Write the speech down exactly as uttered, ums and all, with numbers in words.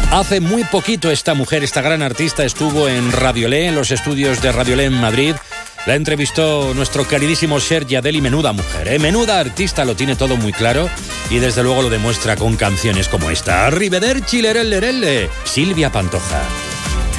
Hace muy poquito esta mujer, esta gran artista, estuvo en Radiolé, en los estudios de Radiolé en Madrid. La entrevistó nuestro queridísimo Sergi Adeli. Menuda mujer, ¿eh? Menuda artista, lo tiene todo muy claro y desde luego lo demuestra con canciones como esta. Arrivederci, lerelle, Silvia Pantoja.